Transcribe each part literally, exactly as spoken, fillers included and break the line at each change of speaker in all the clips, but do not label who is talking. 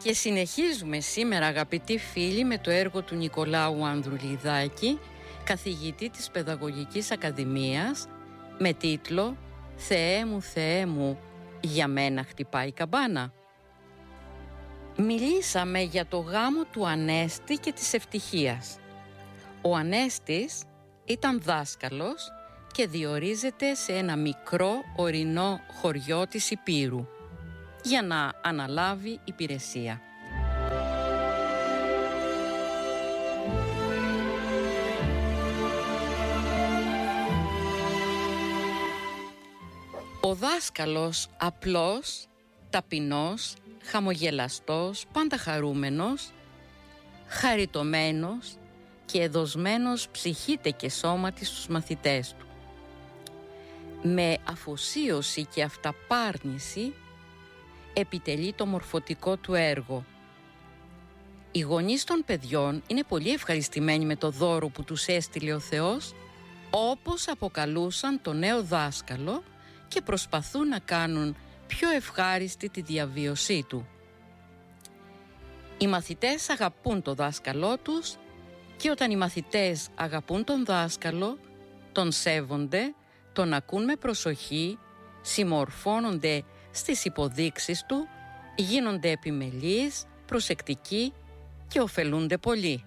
Και συνεχίζουμε σήμερα, αγαπητοί φίλοι, με το έργο του Νικολάου Ανδρουλιδάκη, καθηγητή της Παιδαγωγικής Ακαδημίας, με τίτλο «Θεέ μου, Θεέ μου, για μένα χτυπάει η καμπάνα». Μιλήσαμε για το γάμο του Ανέστη και της Ευτυχίας. Ο Ανέστης ήταν δάσκαλος και διορίζεται σε ένα μικρό ορεινό χωριό της Υπήρου για να αναλάβει υπηρεσία. Ο δάσκαλος απλός, ταπεινός, χαμογελαστός, πάντα χαρούμενος, χαριτωμένος και εδωσμένος ψυχήτε και σώματι στους μαθητές του. Με αφοσίωση και αυταπάρνηση επιτελεί το μορφωτικό του έργο. Οι γονείς των παιδιών είναι πολύ ευχαριστημένοι με το δώρο που τους έστειλε ο Θεός, όπως αποκαλούσαν το νέο δάσκαλο και προσπαθούν να κάνουν πιο ευχάριστη τη διαβίωσή του. Οι μαθητές αγαπούν το δάσκαλό τους και όταν οι μαθητές αγαπούν τον δάσκαλο, τον σέβονται, τον ακούν με προσοχή, συμμορφώνονται στις υποδείξεις του, γίνονται επιμελείς, προσεκτικοί και ωφελούνται πολύ.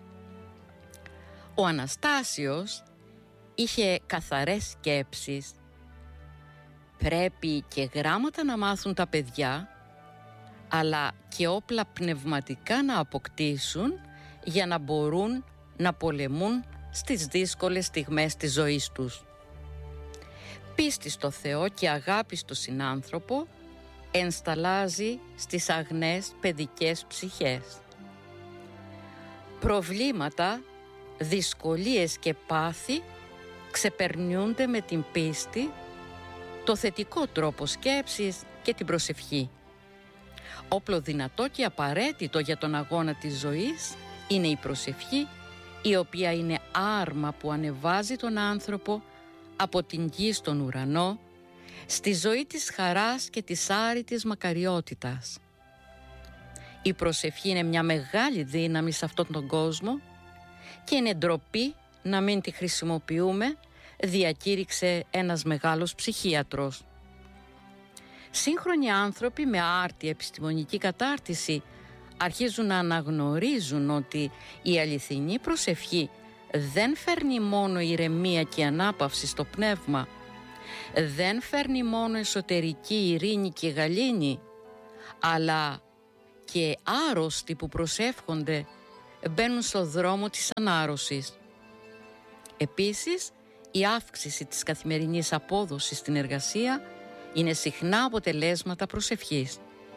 Ο Αναστάσιος είχε καθαρές σκέψεις. Πρέπει και γράμματα να μάθουν τα παιδιά, αλλά και όπλα πνευματικά να αποκτήσουν για να μπορούν να πολεμούν στις δύσκολες στιγμές της ζωής τους. Πίστη στο Θεό και αγάπη στο συνάνθρωπο ενσταλάζει στις αγνές παιδικές ψυχές. Προβλήματα, δυσκολίες και πάθη ξεπερνιούνται με την πίστη, το θετικό τρόπο σκέψης και την προσευχή. Όπλο δυνατό και απαραίτητο για τον αγώνα της ζωής είναι η προσευχή, η οποία είναι άρμα που ανεβάζει τον άνθρωπο από την γη στον ουρανό, στη ζωή της χαράς και της άρρητης μακαριότητας. Η προσευχή είναι μια μεγάλη δύναμη σε αυτόν τον κόσμο και είναι ντροπή να μην τη χρησιμοποιούμε, διακήρυξε ένας μεγάλος ψυχίατρος. Σύγχρονοι άνθρωποι με άρτια επιστημονική κατάρτιση αρχίζουν να αναγνωρίζουν ότι η αληθινή προσευχή δεν φέρνει μόνο ηρεμία και ανάπαυση στο πνεύμα, δεν φέρνει μόνο εσωτερική ειρήνη και γαλήνη, αλλά και άρρωστοι που προσεύχονται μπαίνουν στο δρόμο της ανάρρωσης. Επίσης, η αύξηση της καθημερινής απόδοσης στην εργασία είναι συχνά αποτελέσματα προσευχής.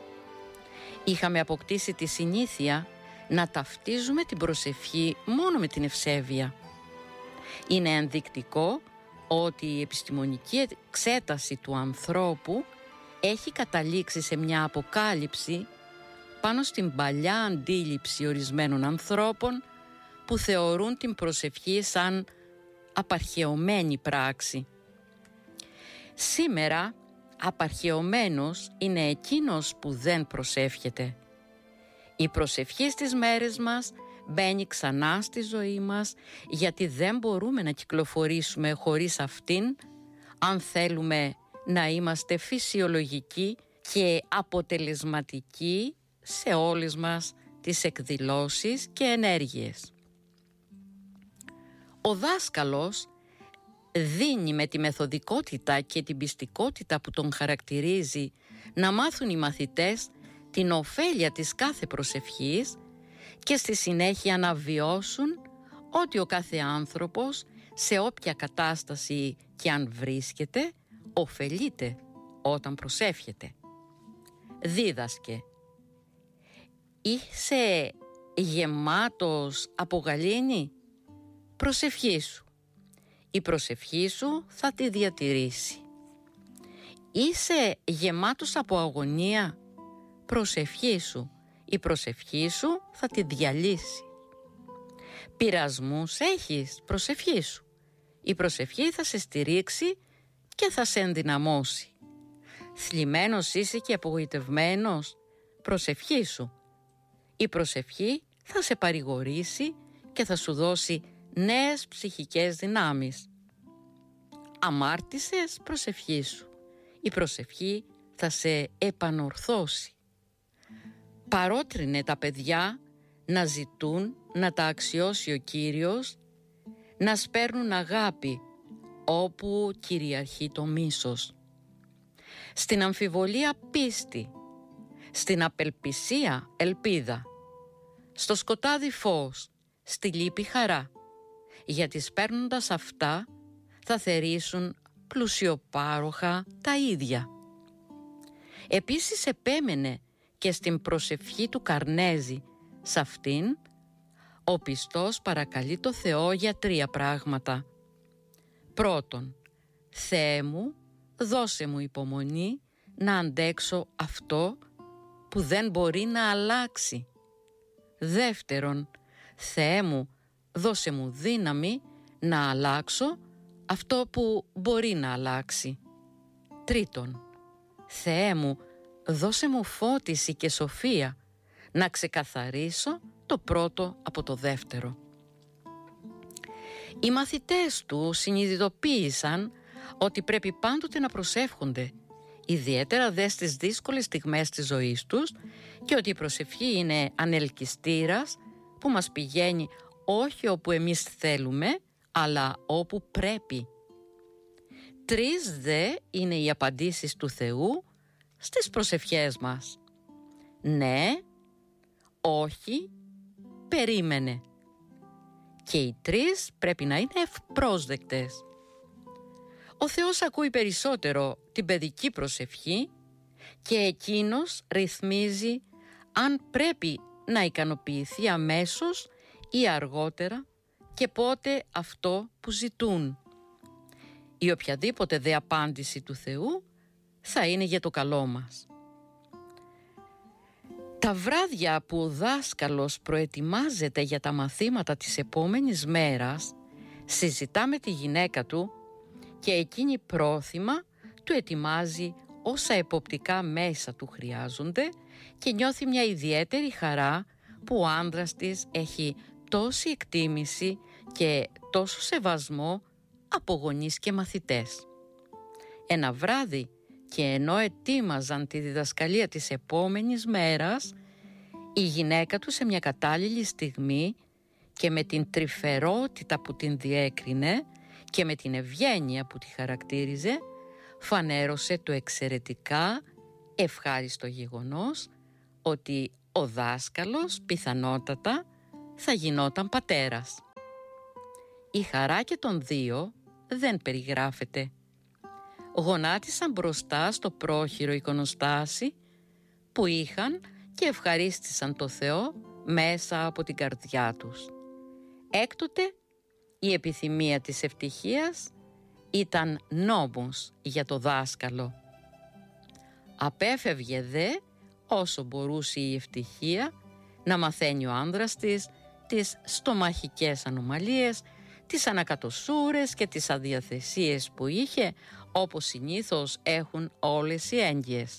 Είχαμε αποκτήσει τη συνήθεια να ταυτίζουμε την προσευχή μόνο με την ευσέβεια. Είναι ενδεικτικό ότι η επιστημονική εξέταση του ανθρώπου έχει καταλήξει σε μια αποκάλυψη πάνω στην παλιά αντίληψη ορισμένων ανθρώπων που θεωρούν την προσευχή σαν απαρχαιωμένη πράξη. Σήμερα, απαρχαιωμένος είναι εκείνος που δεν προσεύχεται. Η προσευχή στις μέρες μας μπαίνει ξανά στη ζωή μας, γιατί δεν μπορούμε να κυκλοφορήσουμε χωρίς αυτήν αν θέλουμε να είμαστε φυσιολογικοί και αποτελεσματικοί σε όλες μας τις εκδηλώσεις και ενέργειες. Ο δάσκαλος δίνει με τη μεθοδικότητα και την πιστικότητα που τον χαρακτηρίζει να μάθουν οι μαθητές την ωφέλεια της κάθε προσευχής και στη συνέχεια να βιώσουν ότι ο κάθε άνθρωπος σε όποια κατάσταση και αν βρίσκεται ωφελείται όταν προσεύχεται. Δίδασκε: είσαι γεμάτος από γαλήνη, προσευχή σου. Η προσευχή σου θα τη διατηρήσει. Είσαι γεμάτος από αγωνία, προσευχή σου. Η προσευχή σου θα τη διαλύσει. Πειρασμούς έχεις, προσευχή σου. Η προσευχή θα σε στηρίξει και θα σε ενδυναμώσει. Θλιμμένος είσαι και απογοητευμένος, προσευχή σου. Η προσευχή θα σε παρηγορήσει και θα σου δώσει νέες ψυχικές δυνάμεις. Αμάρτησες, προσευχή σου. Η προσευχή θα σε επανορθώσει. Παρότρινε τα παιδιά να ζητούν να τα αξιώσει ο Κύριος, να σπέρνουν αγάπη όπου κυριαρχεί το μίσος. Στην αμφιβολία πίστη, στην απελπισία ελπίδα, στο σκοτάδι φως, στη λύπη χαρά, γιατί σπέρνοντας αυτά θα θερήσουν πλουσιοπάροχα τα ίδια. Επίσης επέμενε και στην προσευχή του Καρνέζη, σ' αυτήν ο πιστός παρακαλεί το Θεό για τρία πράγματα. Πρώτον, Θεέ μου, δώσε μου υπομονή να αντέξω αυτό που δεν μπορεί να αλλάξει. Δεύτερον, Θεέ μου, δώσε μου δύναμη να αλλάξω αυτό που μπορεί να αλλάξει. Τρίτον, Θεέ μου, δώσε μου φώτιση και σοφία να ξεκαθαρίσω το πρώτο από το δεύτερο. Οι μαθητές του συνειδητοποίησαν ότι πρέπει πάντοτε να προσεύχονται, ιδιαίτερα δε στις δύσκολες στιγμές της ζωής τους, και ότι η προσευχή είναι ανελκυστήρας που μας πηγαίνει όχι όπου εμείς θέλουμε, αλλά όπου πρέπει. Τρεις δε είναι οι απαντήσεις του Θεού στις προσευχές μας. Ναι, όχι, περίμενε. Και οι τρεις πρέπει να είναι ευπρόσδεκτες. Ο Θεός ακούει περισσότερο την παιδική προσευχή και εκείνος ρυθμίζει αν πρέπει να ικανοποιηθεί αμέσως ή αργότερα και πότε αυτό που ζητούν. Η οποιαδήποτε δε απάντηση του Θεού θα είναι για το καλό μας. Τα βράδια που ο δάσκαλος προετοιμάζεται για τα μαθήματα της επόμενης μέρας, συζητά με τη γυναίκα του και εκείνη πρόθυμα του ετοιμάζει όσα εποπτικά μέσα του χρειάζονται και νιώθει μια ιδιαίτερη χαρά που ο άντρας της έχει τόση εκτίμηση και τόσο σεβασμό από γονείς και μαθητές. Ένα βράδυ, και ενώ ετοίμαζαν τη διδασκαλία της επόμενης μέρας, η γυναίκα του σε μια κατάλληλη στιγμή και με την τρυφερότητα που την διέκρινε και με την ευγένεια που τη χαρακτήριζε, φανέρωσε το εξαιρετικά ευχάριστο γεγονός ότι ο δάσκαλος πιθανότατα θα γινόταν πατέρας. Η χαρά και των δύο δεν περιγράφεται. Γονάτισαν μπροστά στο πρόχειρο εικονοστάσι που είχαν και ευχαρίστησαν το Θεό μέσα από την καρδιά τους. Έκτοτε η επιθυμία της ευτυχίας ήταν νόμος για το δάσκαλο. Απέφευγε δε όσο μπορούσε η ευτυχία να μαθαίνει ο άνδρας της τις στομαχικές ανομαλίες, τις ανακατοσούρες και τις αδιαθεσίες που είχε, όπως συνήθως έχουν όλες οι έγκυες.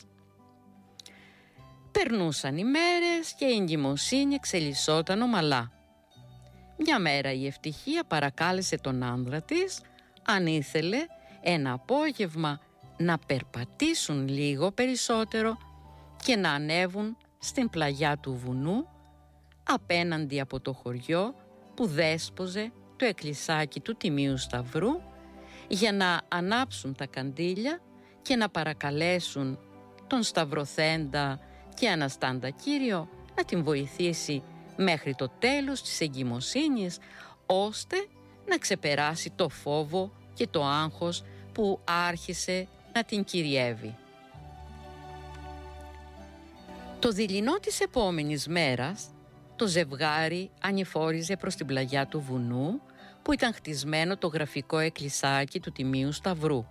Περνούσαν οι μέρες και η εγκυμοσύνη εξελισσόταν ομαλά. Μια μέρα η ευτυχία παρακάλεσε τον άνδρα της αν ήθελε ένα απόγευμα να περπατήσουν λίγο περισσότερο και να ανέβουν στην πλαγιά του βουνού απέναντι από το χωριό που δέσποζε το εκκλησάκι του Τιμίου Σταυρού, για να ανάψουν τα καντήλια και να παρακαλέσουν τον σταυρωθέντα και αναστάντα Κύριο να την βοηθήσει μέχρι το τέλος της εγκυμοσύνης, ώστε να ξεπεράσει το φόβο και το άγχος που άρχισε να την κυριεύει. Το δειλινό της επόμενης μέρας, το ζευγάρι ανηφόριζε προς την πλαγιά του βουνού που ήταν χτισμένο το γραφικό εκκλησάκι του Τιμίου Σταυρού.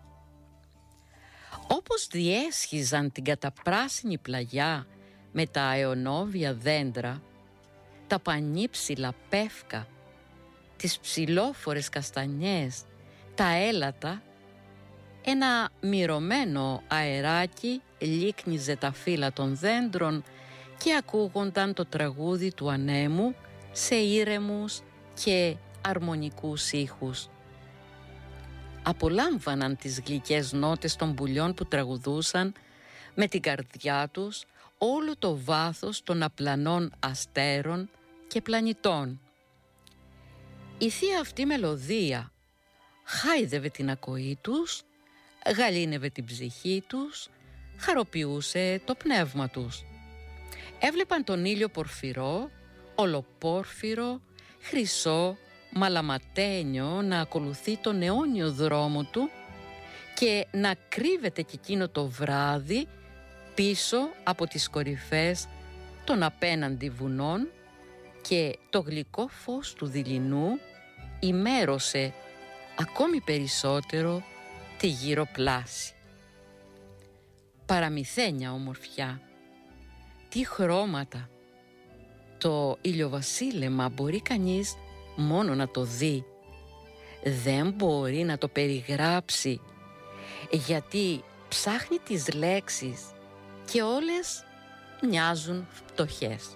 Όπως διέσχιζαν την καταπράσινη πλαγιά με τα αεονόβια δέντρα, τα πανύψηλα πεύκα, τις ψηλόφορες καστανιές, τα έλατα, ένα μυρωμένο αεράκι λίκνιζε τα φύλλα των δέντρων και ακούγονταν το τραγούδι του ανέμου σε ήρεμους και αρμονικούς ήχους. Απολάμβαναν τις γλυκές νότες των πουλιών που τραγουδούσαν με την καρδιά τους όλο το βάθος των απλανών αστέρων και πλανητών. Η θεία αυτή μελωδία χάιδευε την ακοή τους, γαλήνευε την ψυχή τους, χαροποιούσε το πνεύμα τους. Έβλεπαν τον ήλιο πορφυρό, ολοπόρφυρο, χρυσό, μαλαματένιο να ακολουθεί τον αιώνιο δρόμο του και να κρύβεται και εκείνο το βράδυ πίσω από τις κορυφές των απέναντι βουνών, και το γλυκό φως του δειλινού ημέρωσε ακόμη περισσότερο τη γύρω πλάση. Παραμυθένια ομορφιά, τι χρώματα! Το ηλιοβασίλεμα μπορεί κανείς μόνο να το δει, δεν μπορεί να το περιγράψει, γιατί ψάχνει τις λέξεις και όλες μοιάζουν φτωχές.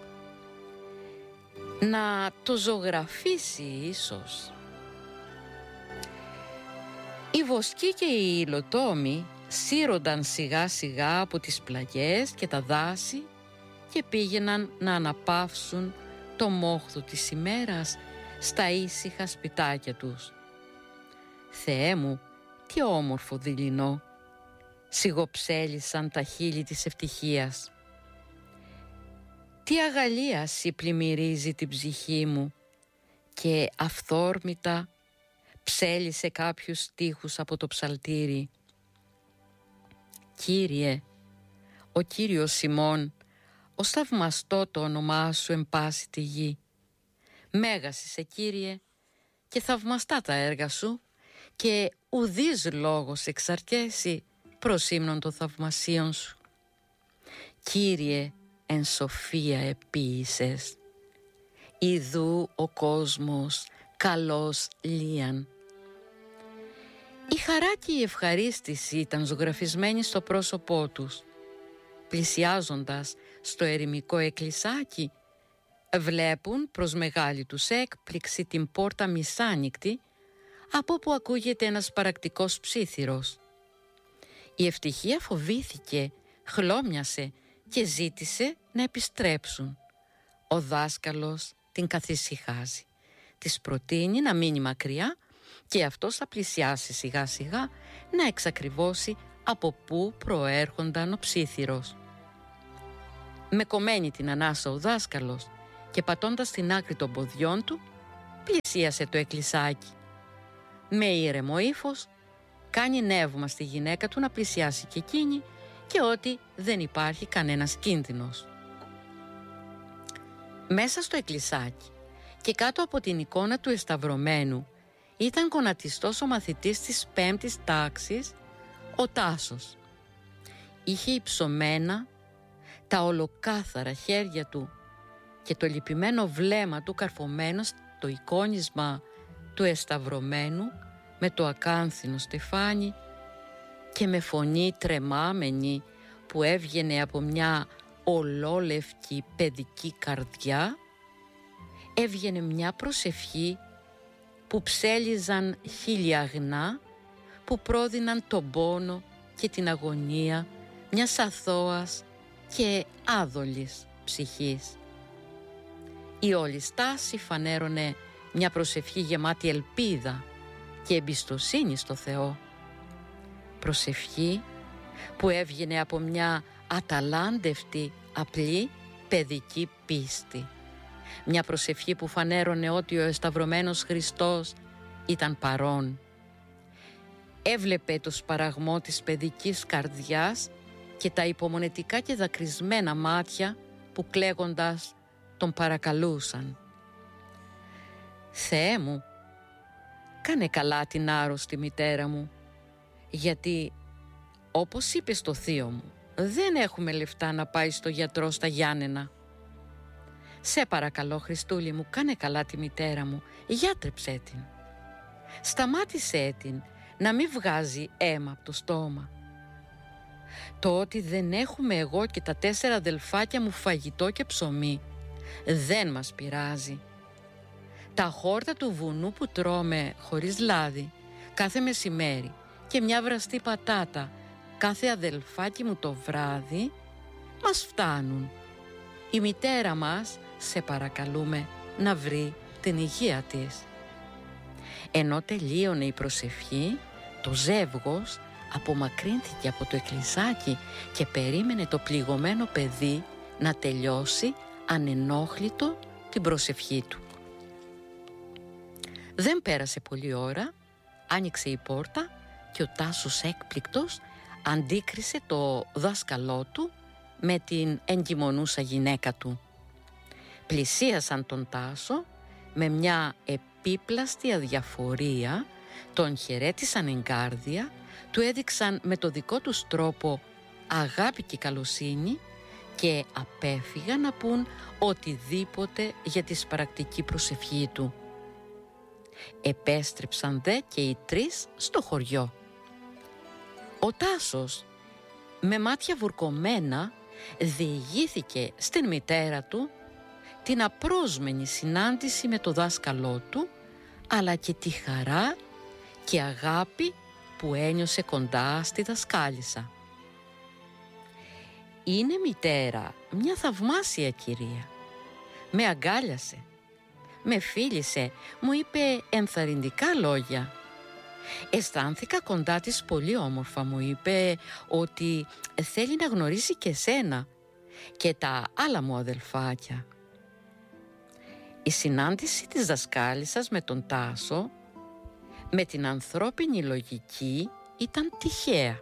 Να το ζωγραφίσει ίσως. Οι βοσκοί και οι υλοτόμοι σύρονταν σιγά σιγά από τις πλαγιές και τα δάση και πήγαιναν να αναπαύσουν το μόχθο της ημέρας στα ήσυχα σπιτάκια τους. Θεέ μου, τι όμορφο δειλινό! Σιγοψέλισαν τα χείλη της ευτυχίας. Τι αγαλίαση πλημμυρίζει την ψυχή μου, και αυθόρμητα ψέλισε κάποιους στίχους από το ψαλτήρι. Κύριε, ο Κύριος ημών, ως θαυμαστό το όνομά σου εν πάση τη γη. Μέγας είσαι, Κύριε, και θαυμαστά τα έργα σου, και ουδής λόγος εξαρκέσει προς ύμνον των θαυμασίων σου. Κύριε, εν σοφία επίησες, ιδού ο κόσμος καλός λίαν. Η χαρά και η ευχαρίστηση ήταν ζωγραφισμένοι στο πρόσωπό τους. Πλησιάζοντας στο ερημικό εκκλησάκι, βλέπουν προς μεγάλη τους έκπληξη την πόρτα μισάνικτη, από όπου ακούγεται ένας παρακτικός ψίθυρος. Η ευτυχία φοβήθηκε, χλώμιασε και ζήτησε να επιστρέψουν. Ο δάσκαλος την καθησυχάζει, της προτείνει να μείνει μακριά και αυτός θα πλησιάσει σιγά σιγά να εξακριβώσει από πού προέρχονταν ο ψίθυρος. Με κομμένη την ανάσα ο δάσκαλος και πατώντας την άκρη των ποδιών του, πλησίασε το εκκλησάκι. Με ήρεμο ύφος κάνει νεύμα στη γυναίκα του να πλησιάσει και εκείνη, και ότι δεν υπάρχει κανένας κίνδυνος. Μέσα στο εκκλησάκι και κάτω από την εικόνα του εσταυρωμένου ήταν γονατιστός ο μαθητής της πέμπτης τάξης, ο Τάσος. Είχε υψωμένα τα ολοκάθαρα χέρια του και το λυπημένο βλέμμα του καρφωμένο στο εικόνισμα του εσταυρωμένου με το ακάνθινο στεφάνι, και με φωνή τρεμάμενη που έβγαινε από μια ολόλευκη παιδική καρδιά, έβγαινε μια προσευχή που ψέλιζαν χίλια αγνά, που πρόδυναν τον πόνο και την αγωνία μιας αθώας και άδολης ψυχής. Η όλη στάση φανέρωνε μια προσευχή γεμάτη ελπίδα και εμπιστοσύνη στο Θεό. Προσευχή που έβγαινε από μια αταλάντευτη, απλή παιδική πίστη. Μια προσευχή που φανέρωνε ότι ο εσταυρωμένος Χριστός ήταν παρόν. Έβλεπε το σπαραγμό της παιδικής καρδιάς και τα υπομονετικά και δακρυσμένα μάτια που κλαίγοντας τον παρακαλούσαν. «Θεέ μου, κάνε καλά την άρρωστη μητέρα μου, γιατί όπως είπε στο θείο μου, δεν έχουμε λεφτά να πάει στο γιατρό στα Γιάννενα. Σε παρακαλώ, Χριστούλη μου, κάνε καλά τη μητέρα μου, γιάτρεψέ την. Σταμάτησέ την να μην βγάζει αίμα από το στόμα. Το ότι δεν έχουμε εγώ και τα τέσσερα αδελφάκια μου φαγητό και ψωμί δεν μας πειράζει. Τα χόρτα του βουνού που τρώμε χωρίς λάδι κάθε μεσημέρι και μια βραστή πατάτα κάθε αδελφάκι μου το βράδυ μας φτάνουν. Η μητέρα μας, σε παρακαλούμε, να βρει την υγεία της. Ενώ τελείωνε η προσευχή, το ζεύγος απομακρύνθηκε από το εκκλησάκι και περίμενε το πληγωμένο παιδί να τελειώσει ανενόχλητο την προσευχή του. Δεν πέρασε πολλή ώρα, άνοιξε η πόρτα και ο Τάσος έκπληκτος αντίκρισε το δάσκαλό του με την εγκυμονούσα γυναίκα του. Πλησίασαν τον Τάσο με μια επίπλαστη αδιαφορία, τον χαιρέτησαν εγκάρδια, του έδειξαν με το δικό τους τρόπο αγάπη και καλοσύνη και απέφυγαν να πούν οτιδήποτε για τη σπαρακτική προσευχή του. Επέστρεψαν δε και οι τρεις στο χωριό. Ο Τάσος, με μάτια βουρκωμένα, διηγήθηκε στην μητέρα του την απρόσμενη συνάντηση με το δάσκαλό του, αλλά και τη χαρά και αγάπη που ένιωσε κοντά στη δασκάλισσα. «Είναι μητέρα μια θαυμάσια κυρία. Με αγκάλιασε, με φίλησε, μου είπε ενθαρρυντικά λόγια. Αισθάνθηκα κοντά της πολύ όμορφα, μου είπε ότι θέλει να γνωρίσει και σένα και τα άλλα μου αδελφάκια». Η συνάντηση της δασκάλισσας με τον Τάσο, με την ανθρώπινη λογική, ήταν τυχαία.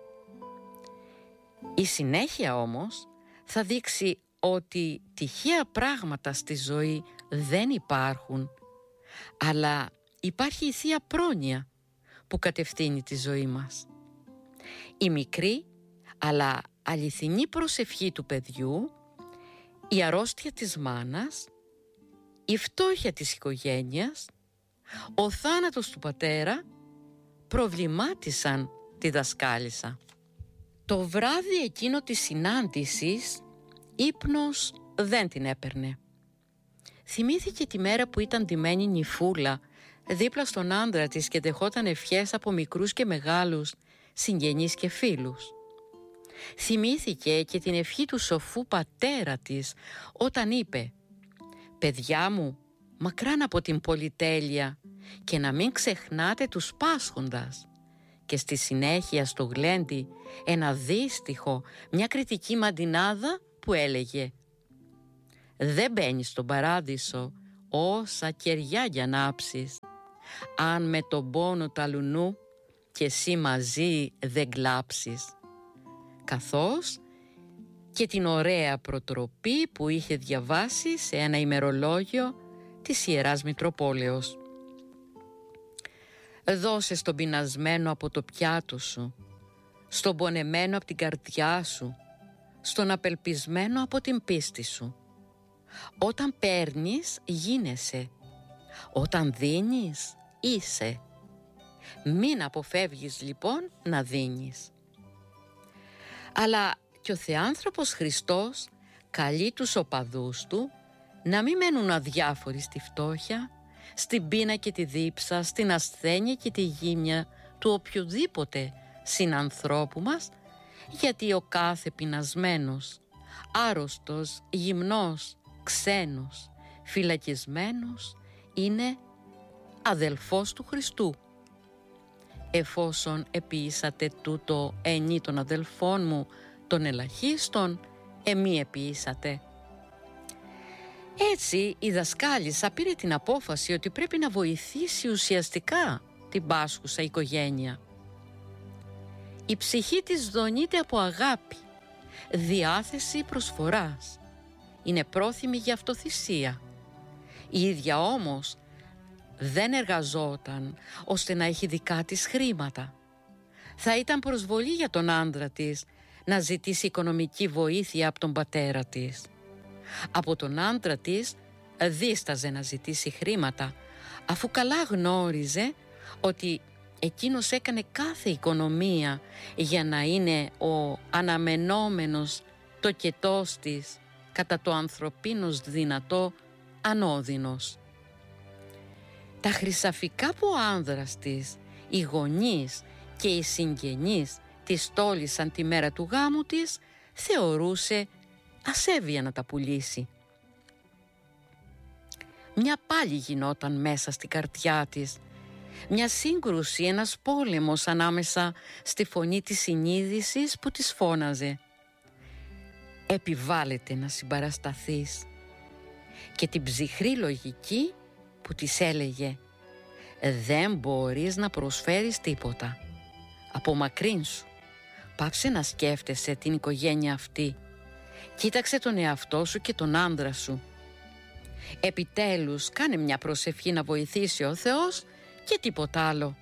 Η συνέχεια όμως θα δείξει ότι τυχαία πράγματα στη ζωή δεν υπάρχουν, αλλά υπάρχει η Θεία Πρόνοια που κατευθύνει τη ζωή μας. Η μικρή αλλά αληθινή προσευχή του παιδιού, η αρρώστια της μάνας, η φτώχεια της οικογένειας, ο θάνατος του πατέρα προβλημάτισαν τη δασκάλισσα. Το βράδυ εκείνο της συνάντησης ύπνος δεν την έπαιρνε. Θυμήθηκε τη μέρα που ήταν ντυμένη νυφούλα δίπλα στον άντρα της και δεχόταν ευχές από μικρούς και μεγάλους, συγγενείς και φίλους. Θυμήθηκε και την ευχή του σοφού πατέρα της όταν είπε «Παιδιά μου, μακράν από την πολυτέλεια και να μην ξεχνάτε τους πάσχοντας». Και στη συνέχεια στο γλέντι ένα δύστιχο, μια κριτική μαντινάδα που έλεγε «Δεν μπαίνεις στον παράδεισο όσα κεριά για να άψεις, αν με τον πόνο ταλουνού και εσύ μαζί δεν κλάψεις». Καθώς και την ωραία προτροπή που είχε διαβάσει σε ένα ημερολόγιο της Ιεράς Μητροπόλεως. «Δώσε στον πεινασμένο από το πιάτο σου, στον πονεμένο από την καρδιά σου, στον απελπισμένο από την πίστη σου. Όταν παίρνεις γίνεσαι, όταν δίνεις είσαι. Μην αποφεύγεις λοιπόν να δίνεις». Αλλά και ο Θεάνθρωπος Χριστός καλεί τους οπαδούς του να μην μένουν αδιάφοροι στη φτώχεια, στην πείνα και τη δίψα, στην ασθένεια και τη γύμνια του οποιοδήποτε συνανθρώπου μας, γιατί ο κάθε πεινασμένος, άρρωστος, γυμνός, ξένος, φυλακισμένος είναι αδελφός του Χριστού. «Εφόσον επίησατε τούτο ενή των αδελφών μου των ελαχίστων, εμεί επίησατε». Έτσι η δασκάλισσα πήρε την απόφαση ότι πρέπει να βοηθήσει ουσιαστικά την πάσχουσα οικογένεια. Η ψυχή της δονείται από αγάπη, διάθεση προσφοράς. Είναι πρόθυμη για αυτοθυσία. Η ίδια όμως δεν εργαζόταν ώστε να έχει δικά της χρήματα. Θα ήταν προσβολή για τον άντρα της να ζητήσει οικονομική βοήθεια από τον πατέρα της. Από τον άντρα της δίσταζε να ζητήσει χρήματα, αφού καλά γνώριζε ότι εκείνος έκανε κάθε οικονομία για να είναι ο αναμενόμενος τοκετός της κατά το ανθρωπίνος δυνατό ανώδυνος. Τα χρυσαφικά που ο άνδρας της, οι γονείς και οι συγγενείς της τόλισαν τη μέρα του γάμου της, θεωρούσε ασέβεια να τα πουλήσει. Μια πάλι γινόταν μέσα στη καρδιά της, μια σύγκρουση, ένας πόλεμος ανάμεσα στη φωνή της συνείδησης που της φώναζε «Επιβάλλεται να συμπαρασταθείς» και την ψυχρή λογική που της έλεγε «Δεν μπορείς να προσφέρεις τίποτα. Απομακρύνσου. Πάψε να σκέφτεσαι την οικογένεια αυτή. Κοίταξε τον εαυτό σου και τον άντρα σου. Επιτέλους κάνε μια προσευχή να βοηθήσει ο Θεός και τίποτα άλλο».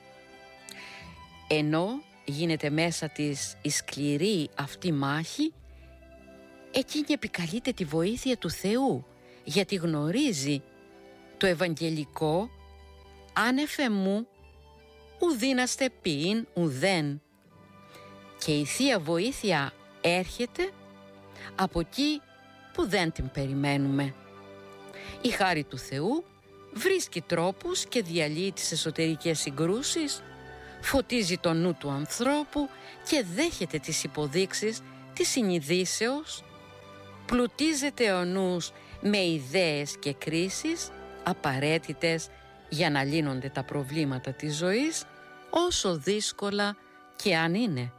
Ενώ γίνεται μέσα της η σκληρή αυτή μάχη, εκείνη επικαλείται τη βοήθεια του Θεού, γιατί γνωρίζει το Ευαγγελικό «Άνεφε μου ουδίναστε ποιήν ουδέν» και η Θεία Βοήθεια έρχεται από εκεί που δεν την περιμένουμε. Η χάρη του Θεού βρίσκει τρόπους και διαλύει τις εσωτερικές συγκρούσεις, φωτίζει το νου του ανθρώπου και δέχεται τις υποδείξεις της συνειδήσεως, πλουτίζεται ο νους με ιδέες και κρίσεις απαραίτητες για να λύνονται τα προβλήματα της ζωής, όσο δύσκολα και αν είναι.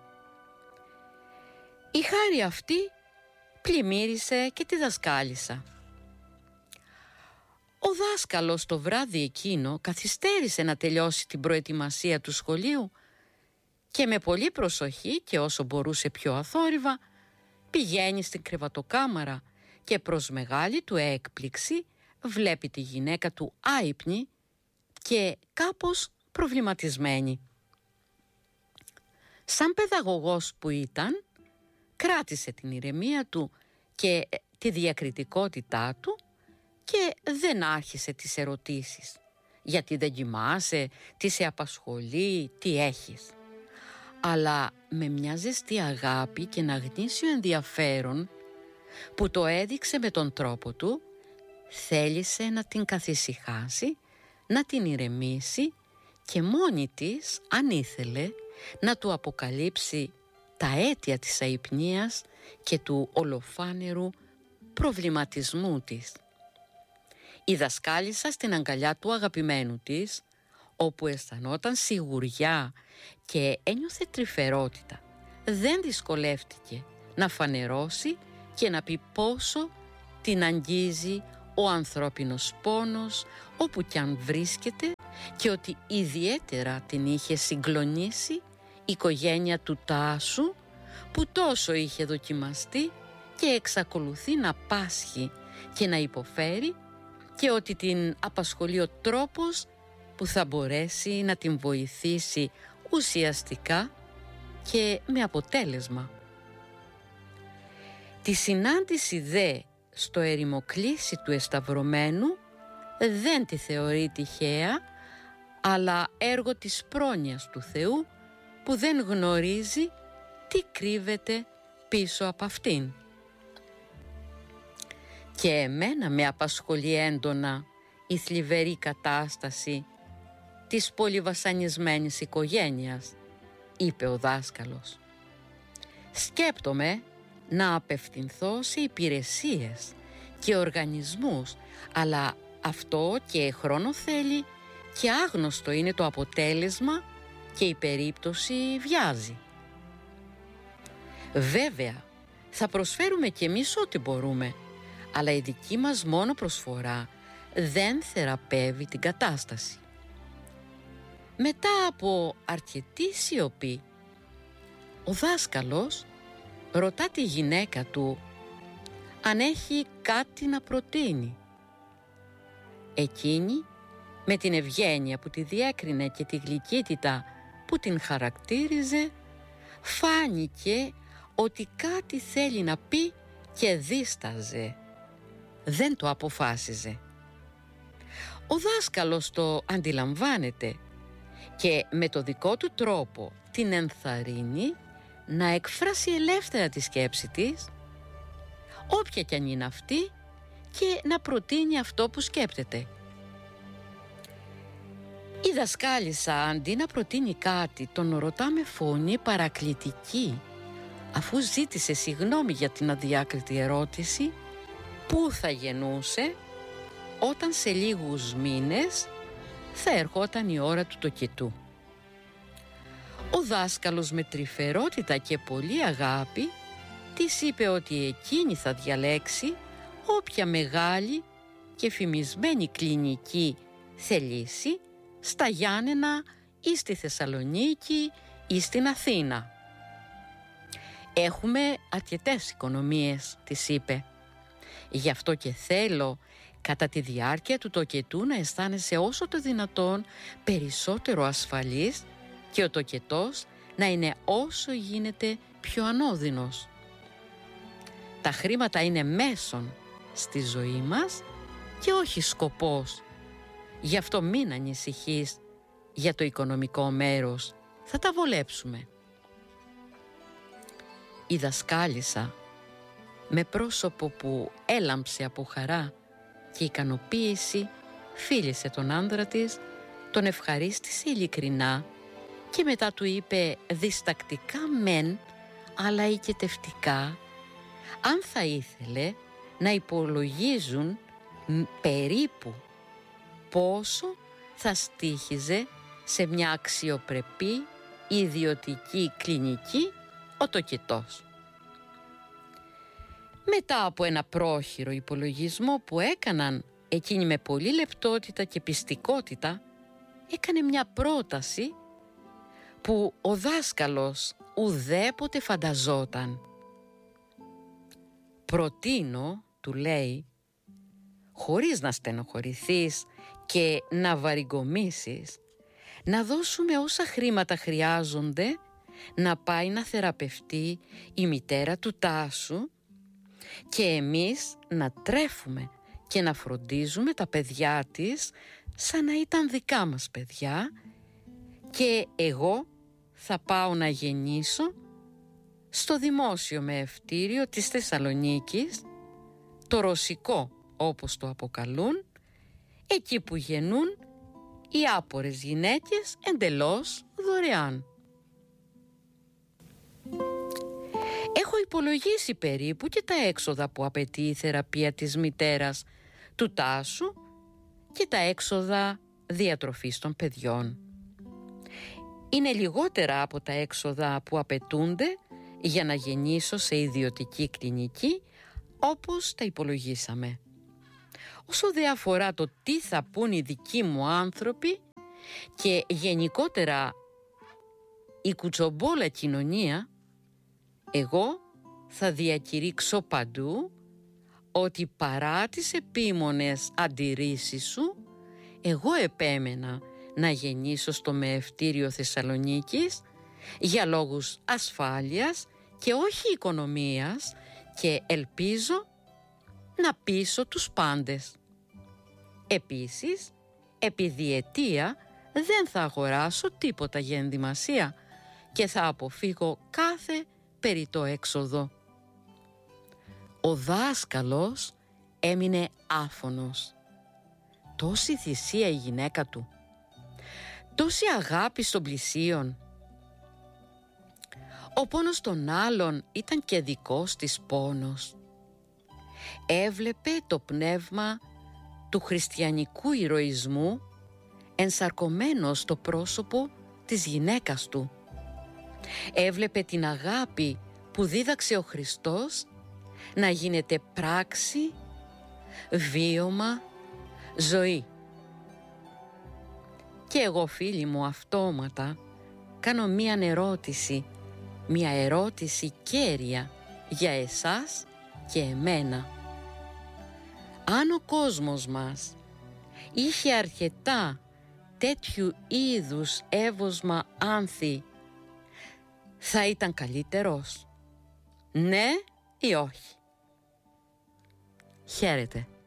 Η χάρη αυτή πλημμύρισε και τη δασκάλισσα. Ο δάσκαλος το βράδυ εκείνο καθυστέρησε να τελειώσει την προετοιμασία του σχολείου και με πολλή προσοχή και όσο μπορούσε πιο αθόρυβα πηγαίνει στην κρεβατοκάμαρα και προς μεγάλη του έκπληξη βλέπει τη γυναίκα του άυπνη και κάπως προβληματισμένη. Σαν παιδαγωγός που ήταν, κράτησε την ηρεμία του και τη διακριτικότητά του και δεν άρχισε τις ερωτήσεις. Γιατί δεν κοιμάσαι, τι σε απασχολεί, τι έχεις. Αλλά με μια ζεστή αγάπη και ένα γνήσιο ενδιαφέρον που το έδειξε με τον τρόπο του, θέλησε να την καθησυχάσει, να την ηρεμήσει και μόνη της, αν ήθελε, να του αποκαλύψει τα αίτια της αϊπνίας και του ολοφάνερου προβληματισμού της. Η δασκάλισσα στην αγκαλιά του αγαπημένου της, όπου αισθανόταν σιγουριά και ένιωθε τρυφερότητα, δεν δυσκολεύτηκε να φανερώσει και να πει πόσο την αγγίζει ο ανθρώπινος πόνος όπου κι αν βρίσκεται και ότι ιδιαίτερα την είχε συγκλονίσει η οικογένεια του Τάσου που τόσο είχε δοκιμαστεί και εξακολουθεί να πάσχει και να υποφέρει και ότι την απασχολεί ο τρόπος που θα μπορέσει να την βοηθήσει ουσιαστικά και με αποτέλεσμα. Τη συνάντηση δε στο ερημοκλήσι του εσταυρωμένου δεν τη θεωρεί τυχαία, αλλά έργο της πρόνοιας του Θεού που δεν γνωρίζει τι κρύβεται πίσω από αυτήν. Και εμένα με απασχολεί έντονα η θλιβερή κατάσταση της πολυβασανισμένης οικογένειας, είπε ο δάσκαλος. Σκέπτομαι να απευθυνθώ σε υπηρεσίες και οργανισμούς, αλλά αυτό και χρόνο θέλει και άγνωστο είναι το αποτέλεσμα και η περίπτωση βιάζει. Βέβαια, θα προσφέρουμε κι εμείς ό,τι μπορούμε, αλλά η δική μας μόνο προσφορά δεν θεραπεύει την κατάσταση. Μετά από αρκετή σιωπή, ο δάσκαλος ρωτά τη γυναίκα του αν έχει κάτι να προτείνει. Εκείνη, με την ευγένεια που τη διέκρινε και τη γλυκύτητα που την χαρακτήριζε, φάνηκε ότι κάτι θέλει να πει και δίσταζε. Δεν το αποφάσιζε. Ο δάσκαλος το αντιλαμβάνεται και με το δικό του τρόπο την ενθαρρύνει να εκφράσει ελεύθερα τη σκέψη της, όποια κι αν είναι αυτή, και να προτείνει αυτό που σκέπτεται. Η δασκάλισσα, αντί να προτείνει κάτι, τον ρωτά με φωνή παρακλητική, αφού ζήτησε συγγνώμη για την αδιάκριτη ερώτηση, πού θα γεννούσε όταν σε λίγους μήνες θα ερχόταν η ώρα του τοκετού. Ο δάσκαλος με τρυφερότητα και πολύ αγάπη της είπε ότι εκείνη θα διαλέξει όποια μεγάλη και φημισμένη κλινική θελήσει στα Γιάννενα ή στη Θεσσαλονίκη ή στην Αθήνα. «Έχουμε αρκετές οικονομίες», της είπε. «Γι' αυτό και θέλω κατά τη διάρκεια του τοκετού να αισθάνεσαι όσο το δυνατόν περισσότερο ασφαλής και ο τοκετός να είναι όσο γίνεται πιο ανώδυνος. Τα χρήματα είναι μέσον στη ζωή μας και όχι σκοπός. Γι' αυτό μην ανησυχείς για το οικονομικό μέρος, θα τα βολέψουμε». Η δασκάλισσα, με πρόσωπο που έλαμψε από χαρά και ικανοποίηση, φίλησε τον άντρα της, τον ευχαρίστησε ειλικρινά και μετά του είπε διστακτικά μεν, αλλά οικετευτικά, αν θα ήθελε να υπολογίζουν περίπου πόσο θα στοίχιζε σε μια αξιοπρεπή ιδιωτική κλινική ο τοκετός. Μετά από ένα πρόχειρο υπολογισμό που έκαναν εκείνη με πολύ λεπτότητα και πιστικότητα, έκανε μια πρόταση που ο δάσκαλος ουδέποτε φανταζόταν. «Προτείνω», του λέει, «χωρίς να στενοχωρηθείς και να βαριγκομίσεις, να δώσουμε όσα χρήματα χρειάζονται να πάει να θεραπευτεί η μητέρα του Τάσου και εμείς να τρέφουμε και να φροντίζουμε τα παιδιά της σαν να ήταν δικά μας παιδιά και εγώ θα πάω να γεννήσω στο δημόσιο μεευτήριο της Θεσσαλονίκης, το Ρωσικό όπως το αποκαλούν, εκεί που γεννούν οι άπορες γυναίκες εντελώς δωρεάν. Έχω υπολογίσει περίπου και τα έξοδα που απαιτεί η θεραπεία της μητέρας του Τάσου και τα έξοδα διατροφής των παιδιών. Είναι λιγότερα από τα έξοδα που απαιτούνται για να γεννήσω σε ιδιωτική κλινική όπως τα υπολογίσαμε. Όσο δε αφορά το τι θα πούν οι δικοί μου άνθρωποι και γενικότερα η κουτσομπόλα κοινωνία, εγώ θα διακηρύξω παντού ότι παρά τις επίμονες αντιρρήσεις σου, εγώ επέμενα να γεννήσω στο μεευτήριο Θεσσαλονίκης για λόγους ασφάλειας και όχι οικονομίας και ελπίζω να πείσω τους πάντες. Επίσης, επί διετία δεν θα αγοράσω τίποτα για ενδυμασία και θα αποφύγω κάθε περιττό έξοδο. Ο δάσκαλος έμεινε άφωνος. Τόση θυσία η γυναίκα του, τόση αγάπη στον πλησίον. Ο πόνος των άλλων ήταν και δικός της πόνος. Έβλεπε το πνεύμα του χριστιανικού ηρωισμού ενσαρκωμένο στο πρόσωπο της γυναίκας του. Έβλεπε την αγάπη που δίδαξε ο Χριστός να γίνεται πράξη, βίωμα, ζωή. Και εγώ, φίλοι μου, αυτόματα κάνω μία ερώτηση, μία ερώτηση κέρια για εσάς και εμένα. Αν ο κόσμος μας είχε αρκετά τέτοιου είδους εύωσμα άνθη, θα ήταν καλύτερος? Ναι ή όχι? Χαίρετε.